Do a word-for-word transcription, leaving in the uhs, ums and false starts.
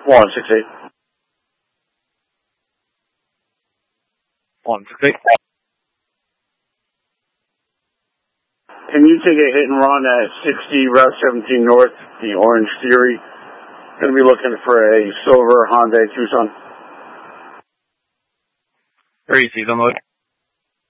one six eight. one six eight. Can you take a hit and run at sixty Route seventeen North, the Orange Theory? Going to be looking for a silver Hyundai Tucson. Three, see the mode.